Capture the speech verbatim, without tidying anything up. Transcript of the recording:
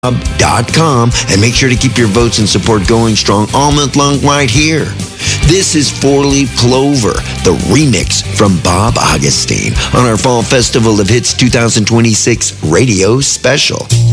dot com and make sure to keep your votes and support going strong all month long right here. This is Four Leaf Clover, the remix from Bob Augustine on our Fall Festival of Hits two thousand twenty-six radio special.